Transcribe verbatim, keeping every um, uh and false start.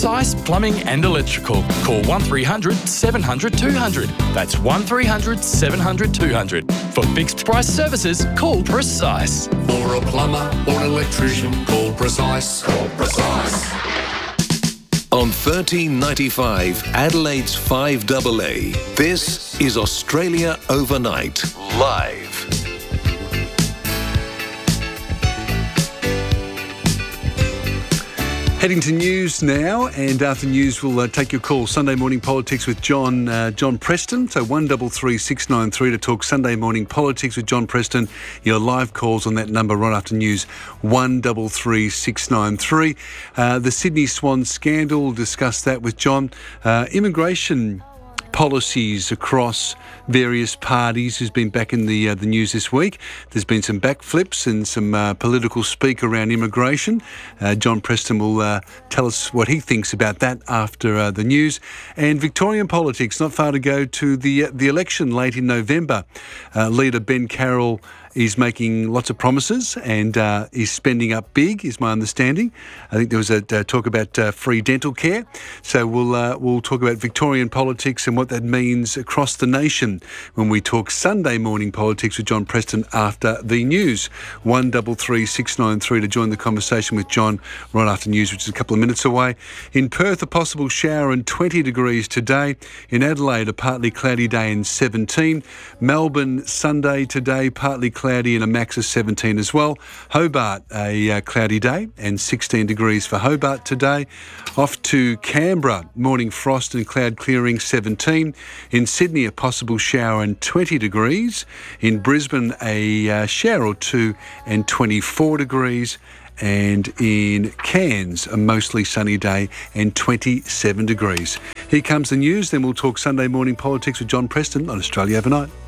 Precise Plumbing and Electrical. Call one three hundred seven hundred two hundred. That's one three hundred seven hundred two hundred. For fixed price services, call Precise. For a plumber or an electrician, call Precise. Call Precise. On thirteen ninety-five, Adelaide's five A A, this is Australia Overnight, live. Heading to news now, and after news we'll uh, take your call. Sunday Morning Politics with John uh, John Preston. So one double three six nine three to talk Sunday Morning Politics with John Preston. Your live calls on that number right after news, one double three six nine three. Uh, the Sydney Swan scandal, we'll discuss that with John. Uh, immigration policies across various parties has been back in the uh, the news this week. There's been some backflips and some uh, political speak around immigration. Uh, John Preston will uh, tell us what he thinks about that after uh, the news. And Victorian politics, not far to go to the uh, the election late in November. Uh, leader Ben Carroll is making lots of promises and uh, is spending up big, is my understanding. I think there was a uh, talk about uh, free dental care. So we'll uh, we'll talk about Victorian politics and what that means across the nation when we talk Sunday Morning Politics with John Preston after the news. one double three six nine three to join the conversation with John right after news, which is a couple of minutes away. In Perth, a possible shower and twenty degrees today. In Adelaide, a partly cloudy day and seventeen. Melbourne, Sunday today, partly cloudy. Cloudy and a max of seventeen as well. Hobart, a uh, cloudy day and sixteen degrees for Hobart today. Off to Canberra, morning frost and cloud clearing, seventeen. In Sydney, a possible shower and twenty degrees. In Brisbane, a uh, shower or two and twenty-four degrees. And in Cairns, a mostly sunny day and twenty-seven degrees. Here comes the news, then we'll talk Sunday Morning Politics with John Preston on Australia Overnight.